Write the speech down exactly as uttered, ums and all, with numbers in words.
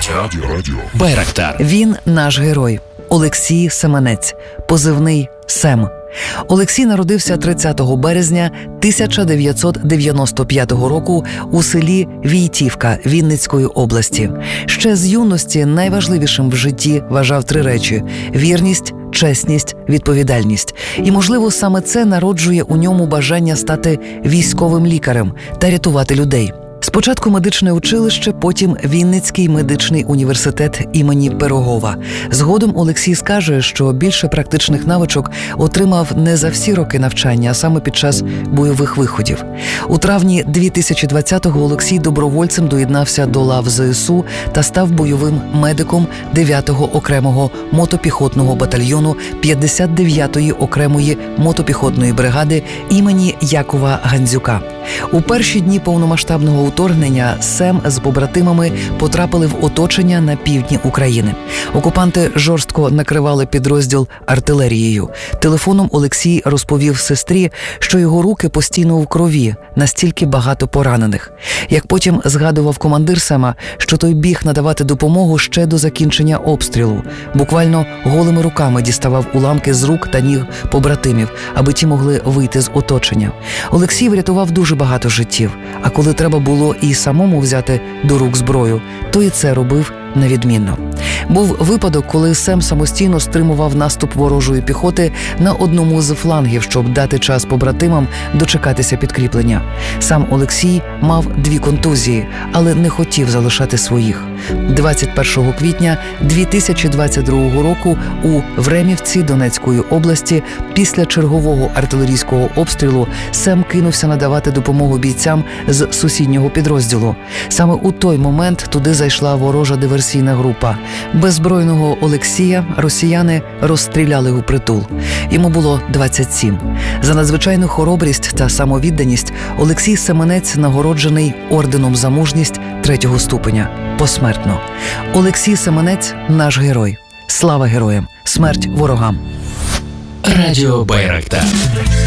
Радіо. Радіо. Байрактар. Він наш герой. Олексій Семенець, позивний Сем. Олексій народився тридцятого березня тисяча дев'ятсот дев'яносто п'ятого року у селі Війтівка Вінницької області. Ще з юності найважливішим в житті вважав три речі – вірність, чесність, відповідальність. І, можливо, саме це народжує у ньому бажання стати військовим лікарем та рятувати людей. Спочатку медичне училище, потім Вінницький медичний університет імені Пирогова. Згодом Олексій скаже, що більше практичних навичок отримав не за всі роки навчання, а саме під час бойових виходів. У травні дві тисячі двадцятого Олексій добровольцем доєднався до лав ЗСУ та став бойовим медиком дев'ятого окремого мотопіхотного батальйону п'ятдесят дев'ятої окремої мотопіхотної бригади імені Якова Гандзюка. У перші дні повномасштабного вторгнення Сем з побратимами потрапили в оточення на півдні України. Окупанти жорстко накривали підрозділ артилерією. Телефоном Олексій розповів сестрі, що його руки постійно в крові, настільки багато поранених. Як потім згадував командир Сема, що той біг надавати допомогу ще до закінчення обстрілу. Буквально голими руками діставав уламки з рук та ніг побратимів, аби ті могли вийти з оточення. Олексій врятував дуже багато життів, а коли треба було і самому взяти до рук зброю, то і це робив невідмінно. Був випадок, коли Сем самостійно стримував наступ ворожої піхоти на одному з флангів, щоб дати час побратимам дочекатися підкріплення. Сам Олексій мав дві контузії, але не хотів залишати своїх. двадцять першого квітня дві тисячі двадцять другого року у Времівці Донецької області після чергового артилерійського обстрілу Сем кинувся надавати допомогу бійцям з сусіднього підрозділу. Саме у той момент туди зайшла ворожа диверсійна група. Беззбройного Олексія росіяни розстріляли у притул. Йому було двадцять сім. За надзвичайну хоробрість та самовідданість Олексій Семенець нагороджений орденом за мужність третього ступеня. Посмертно. Олексій Семенець – наш герой. Слава героям! Смерть ворогам! Радіо Байрактар.